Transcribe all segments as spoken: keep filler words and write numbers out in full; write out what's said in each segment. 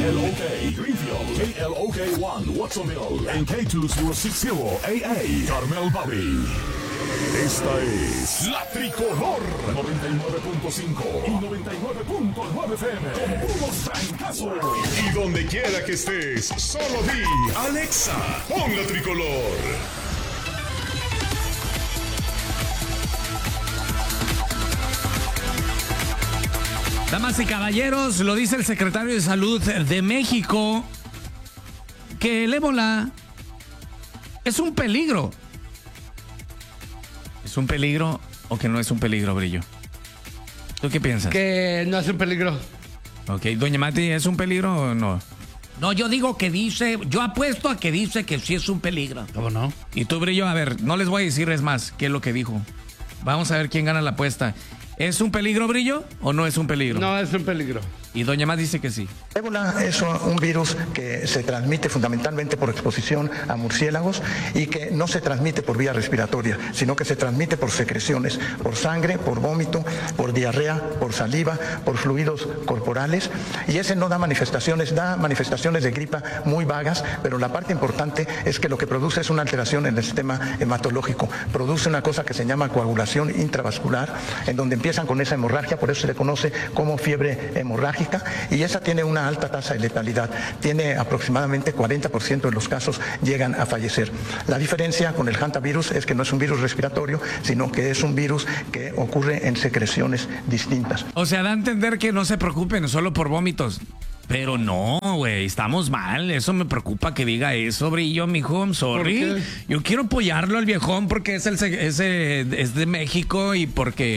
L O K Greenfield, K L O K one Watsonville, en K dos mil sesenta A A Carmel Valley. Esta es La Tricolor noventa y nueve punto cinco y noventa y nueve punto nueve F M con puros trancazos. Y donde quiera que estés, solo di Alexa, pon La Tricolor. Damas y caballeros, lo dice el secretario de Salud de México, que el ébola es un peligro. ¿Es un peligro o que no es un peligro, Brillo? ¿Tú qué piensas? Que no es un peligro. Ok, doña Mati, ¿es un peligro o no? No, yo digo que dice, yo apuesto a que dice que sí es un peligro. ¿Cómo no? Y tú, Brillo, a ver, no les voy a decir es más qué es lo que dijo. Vamos a ver quién gana la apuesta. ¿Es un peligro, Brillo, o no es un peligro? No es un peligro. Y doña Mati dice que sí. Ébola es un virus que se transmite fundamentalmente por exposición a murciélagos y que no se transmite por vía respiratoria, sino que se transmite por secreciones, por sangre, por vómito, por diarrea, por saliva, por fluidos corporales. Y ese no da manifestaciones, da manifestaciones de gripa muy vagas, pero la parte importante es que lo que produce es una alteración en el sistema hematológico. Produce una cosa que se llama coagulación intravascular, en donde empiezan con esa hemorragia, por eso se le conoce como fiebre hemorrágica. Y esa tiene una alta tasa de letalidad. Tiene aproximadamente cuarenta por ciento de los casos llegan a fallecer. La diferencia con el hantavirus es que no es un virus respiratorio, sino que es un virus que ocurre en secreciones distintas. O sea, da a entender que no se preocupen solo por vómitos. Pero no, güey, estamos mal. Eso me preocupa que diga eso, Brillo, mijo. I'm sorry. Yo quiero apoyarlo al viejón porque es, el, es, es de México y porque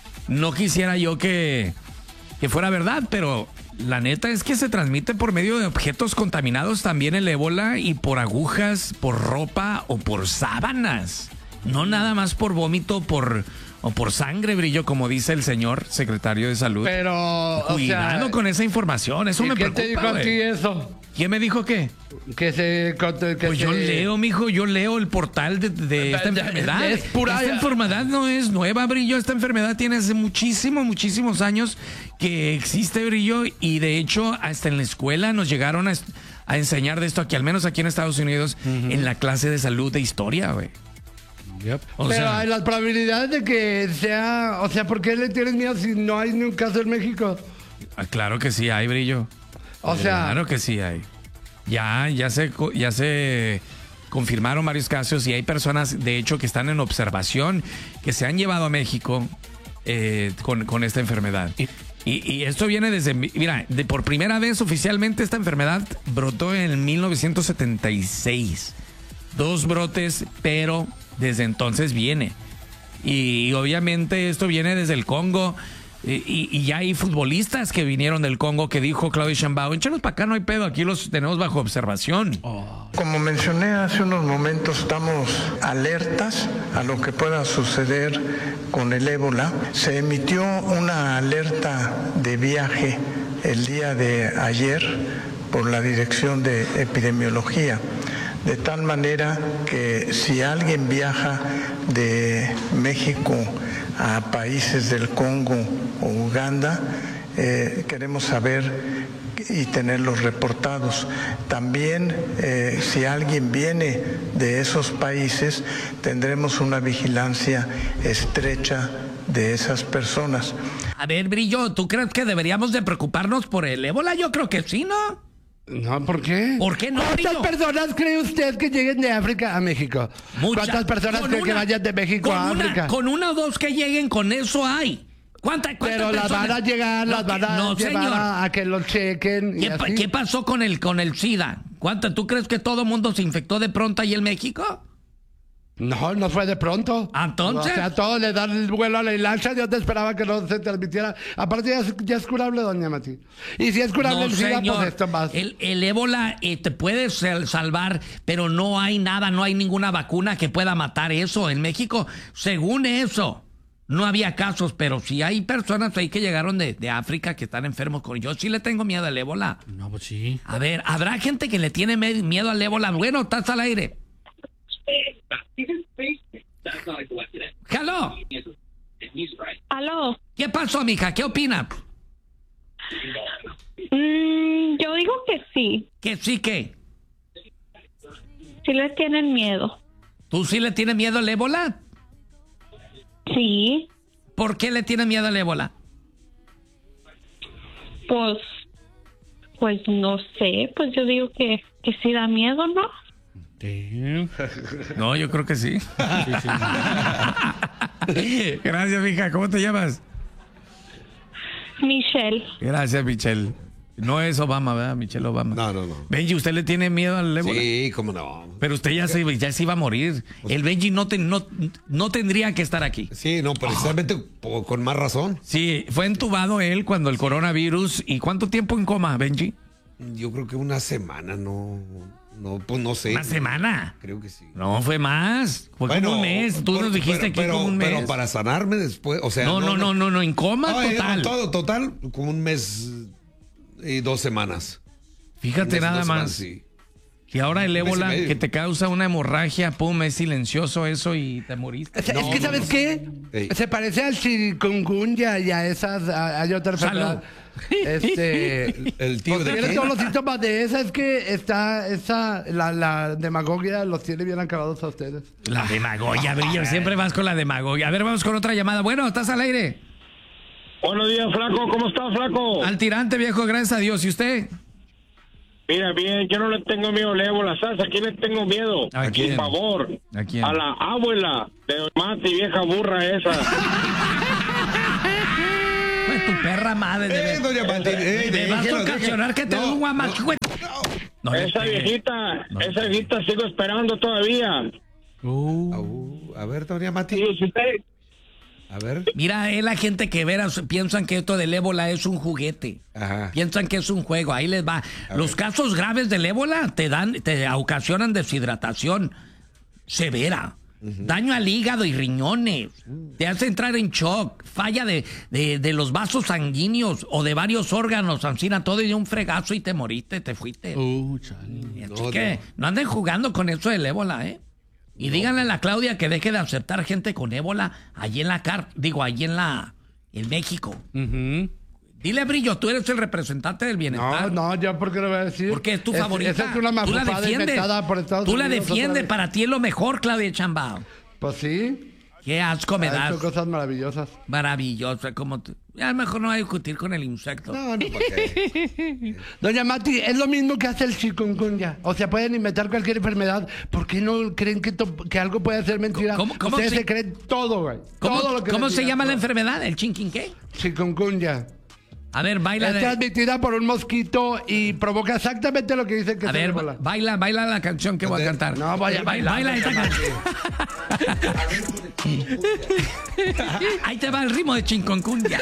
no quisiera yo que... que fuera verdad, pero la neta es que se transmite por medio de objetos contaminados también el ébola y por agujas, por ropa o por sábanas. No nada más por vómito por, o por sangre, Brillo, como dice el señor secretario de Salud. Pero, Cuidado o sea, con esa información, eso ¿y me quién preocupa, te dijo a güey. ti eso? ¿Quién me dijo qué? Que se... Que Pues se... yo leo, mijo, yo leo el portal de, de esta De- de- enfermedad. es pura- Esta enfermedad no es nueva, Brillo. Esta enfermedad tiene hace muchísimos, muchísimos años que existe, Brillo. Y de hecho, hasta en la escuela nos llegaron a, a enseñar de esto aquí, al menos aquí en Estados Unidos, uh-huh. en la clase de salud de historia, güey. Yep. O Pero sea, hay las probabilidades de que sea... O sea, ¿por qué le tienes miedo si no hay ni un caso en México? ah, claro que sí hay, Brillo. O sea... Claro que sí hay. Ya, ya se, ya se confirmaron varios casos y hay personas, de hecho, que están en observación, que se han llevado a México eh, con, con esta enfermedad. Y, y esto viene desde, mira, de, por primera vez oficialmente esta enfermedad brotó en mil novecientos setenta y seis. Dos brotes, pero desde entonces viene. Y, y obviamente esto viene desde el Congo. Y, y ya hay futbolistas que vinieron del Congo que dijo Claudio Sheinbaum, échanos para acá, no hay pedo, aquí los tenemos bajo observación. Oh. Como mencioné hace unos momentos, estamos alertas a lo que pueda suceder con el ébola. Se emitió una alerta de viaje el día de ayer por la Dirección de Epidemiología, de tal manera que si alguien viaja de México a países del Congo o Uganda, eh, queremos saber y tenerlos reportados. También, eh, si alguien viene de esos países, tendremos una vigilancia estrecha de esas personas. A ver, Brillo, ¿tú crees que deberíamos de preocuparnos por el ébola? Yo creo que sí, ¿no? No, ¿por qué? ¿Por qué no, ¿Cuántas Brillo? personas cree usted que lleguen de África a México? Muchas. ¿Cuántas personas Con cree que una- vayan de México con a una- África? Con una o dos que lleguen, con eso hay. ¿Cuánta, cuántas Pero las personas? van a llegar, No, las van que- a no, llevar señor. a, a que los chequen. y ¿Qué, pa- así. qué pasó con el, con el SIDA? ¿Cuánto, ¿Tú crees que todo el mundo se infectó de pronto ahí en México? No, no fue de pronto. ¿Entonces? O sea, todos le dan el vuelo a la hilacha. Yo te esperaba que no se transmitiera. Aparte, ya es, ya es curable, doña Mati. Y si es curable No, el SIDA, señor. pues esto más. El, el ébola eh, te puede sal- salvar, pero no hay nada, no hay ninguna vacuna que pueda matar eso. En México, según eso, no había casos, pero sí hay personas ahí que llegaron de, de África que están enfermos con... Yo sí le tengo miedo al ébola. No, pues sí. A ver, ¿habrá gente que le tiene me- miedo al ébola? Bueno, estás al aire. ¡Hello! Aló. ¿Qué pasó, mija? ¿Qué opina? Mm, yo digo que sí. ¿Que sí qué? Sí le tienen miedo. ¿Tú sí le tienes miedo al ébola? Sí. ¿Por qué le tienes miedo al ébola? Pues, pues no sé, pues yo digo que, que sí da miedo, ¿no? Sí. No, yo creo que sí. Gracias, mija. ¿Cómo te llamas? Michelle. Gracias, Michelle. No es Obama, ¿verdad? Michelle Obama. No, no, no. Benji, ¿usted le tiene miedo al ébola? Sí, cómo no. Pero usted ya se, ya se iba a morir. El Benji no, te, no, no tendría que estar aquí. Sí, no, precisamente po- con más razón. Sí, fue entubado él cuando el coronavirus. ¿Y cuánto tiempo en coma, Benji? Yo creo que una semana, no, no, pues no sé. ¿Una semana? Creo que sí. No, fue más. Fue Bueno, como un mes. Tú por- nos dijiste pero, aquí pero, como un mes. pero para sanarme después, o sea. no, no, no, no, no, en coma Ay, total. no, todo, total, como un mes y dos semanas. Fíjate Un mes y nada dos más. semanas, sí. Y ahora el mes y ébola medio. que te causa una hemorragia, pum, es silencioso eso y te moriste. Es, es No, que, no, ¿sabes no. qué? Ey. Se parece al chikungunya y a esas, a- hay otra enfermedad. Este, El tío pues de tiene qué? todos los síntomas de esa, es que está, esa, la, la demagogia los tiene bien acabados a ustedes. La demagogia, Brillo. Siempre vas con la demagogia. A ver, vamos con otra llamada. Bueno, estás al aire. Buenos días, flaco. ¿Cómo estás, flaco? Al tirante, viejo, gracias a Dios. ¿Y usted? Mira, bien, yo no le tengo miedo al ébola. ¿Sabes a quién le tengo miedo? ¿A quién? Por favor. ¿A quién? A la abuela de Mati, vieja burra esa. Pues tu perra madre. Eh, de doña Mati, eh, me vas a déjelo, ocasionar déjelo. que te dé No, un guamaco, güey. No le esa pegue. viejita, No le esa viejita sigo esperando todavía. Uh, a ver, doña Mati. Sí, si usted... A ver. Mira, es la gente que veras piensan que esto del ébola es un juguete. Ajá. Piensan que es un juego. Ahí les va. Los casos graves del ébola te dan, te ocasionan deshidratación severa. Daño al hígado y riñones. Te hace entrar en shock. Falla de, de, de los vasos sanguíneos o de varios órganos. Ancina, todo y de un fregazo y te moriste, te fuiste. Uh, chale. Así No, que no anden jugando con eso del ébola, ¿eh? Y díganle a la Claudia que deje de aceptar gente con ébola allí en la car, digo, allí en la, en México. Ujú. Dile, Brillo, tú eres el representante del No, bienestar. no, yo por qué lo voy a decir. Porque es tu Es- favorita. Esa es una tú la mafufada defiendes. inventada por Estados Tú la Unidos otra defiendes. vez. Para ti es lo mejor, Claudia Chambao. Pues sí, Qué asco me ha das. hecho cosas maravillosas. Maravilloso. Como tú. Ya mejor no voy a discutir con el insecto. No, no, ¿para qué? Doña Mati, es lo mismo que hace el chikungunya. O sea, pueden inventar cualquier enfermedad. ¿Por qué no creen que, to- que algo puede ser mentira? ¿Cómo- cómo Ustedes se- se creen todo, güey. ¿Cómo, todo lo que cómo les se digan, llama la todo. enfermedad? ¿El chinquín qué? Chikungunya. A ver, baila. Es de- transmitida por un mosquito y provoca exactamente lo que dicen que A es ver, el ébola. baila, baila la canción que voy a cantar. No, vaya a baila, bailar, baila esta doña canción. Ahí te va el ritmo de chinconcunya.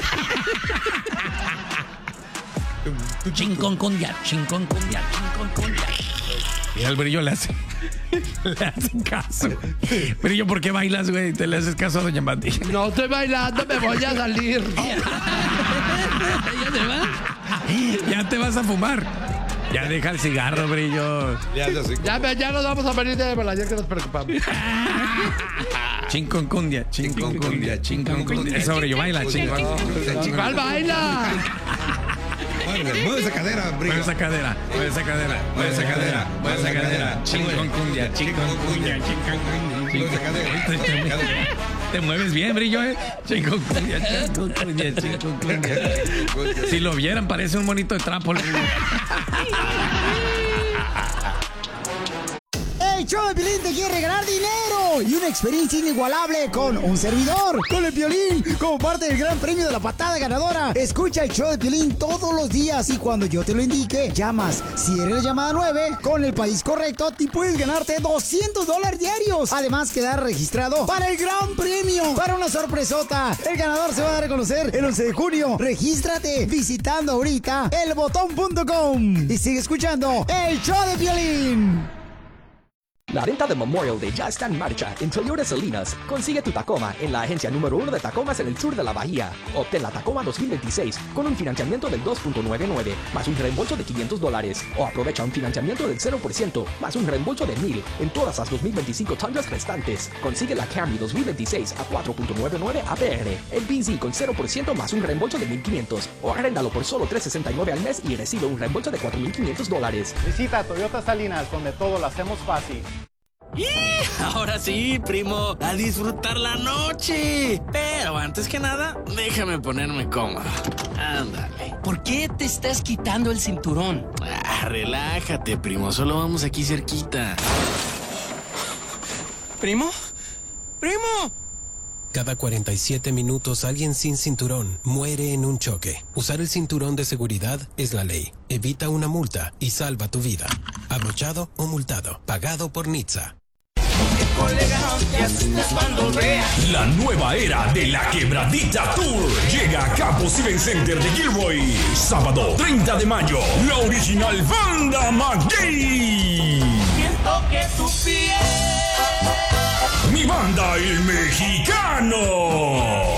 Chinconcunya, chinconcunya, chinconcunya. Y al Brillo le hace, le hace caso. Brillo, ¿por qué bailas, güey? ¿Te le haces caso a doña Mati? No estoy bailando, me voy a salir. ¿Ya te va? Ya te vas a fumar. Ya deja el cigarro, Brillo. Ya, ya sé. Ya, me- ya nos vamos a venir de ébola, ya que nos preocupamos. Chincocundia, chincocundia, chincocundia. Eso, Brillo, baila, chincocundia. ¿Cuál baila? Mueve, mueve esa cadera, Mueve Brillo. esa cadera, mueve esa cadera, mueve esa cadera, mueve esa cadera. Chincocundia, chincocundia, chincocundia. Mueve esa cadera. Te mueves bien, Brillo, eh. Chincocundia, chincocundia, chincocundia. Si lo vieran, parece un monito de trapo. El show de Piolín te quiere regalar dinero y una experiencia inigualable con un servidor, con el Piolín, como parte del gran premio de la patada ganadora. Escucha el show de Piolín todos los días y cuando yo te lo indique, llamas. Si eres la llamada nueve, con el país correcto, te puedes ganarte doscientos dólares diarios. Además, quedar registrado para el gran premio, para una sorpresota. El ganador se va a dar a conocer el once de junio. Regístrate visitando ahorita el botón punto com y sigue escuchando el show de Piolín. La venta de Memorial Day ya está en marcha en Toyota Salinas. Consigue tu Tacoma en la agencia número uno de Tacomas en el sur de la bahía. Obtén la Tacoma dos mil veintiséis con un financiamiento del dos punto noventa y nueve más un reembolso de quinientos dólares. O aprovecha un financiamiento del cero por ciento más un reembolso de mil en todas las dos mil veinticinco Tundras restantes. Consigue la Camry dos mil veintiséis a cuatro punto noventa y nueve A P R, el B Z con cero por ciento más un reembolso de mil quinientos. O arréndalo por solo tres sesenta y nueve al mes y recibe un reembolso de cuatro mil quinientos dólares. Visita Toyota Salinas, donde todo lo hacemos fácil. ¡Y! Ahora sí, primo, a disfrutar la noche. Pero antes que nada, déjame ponerme cómodo. Ándale. ¿Por qué te estás quitando el cinturón? Ah, relájate, primo, solo vamos aquí cerquita. ¿Primo? ¡Primo! Cada cuarenta y siete minutos alguien sin cinturón muere en un choque. Usar el cinturón de seguridad es la ley. Evita una multa y salva tu vida. Abrochado o multado. Pagado por N H T S A. La nueva era de la Quebradita Tour llega a Campos Event Center de Gilroy. Sábado treinta de mayo, la original Banda McGee. Siento que tu piel. Mi banda, el mexicano.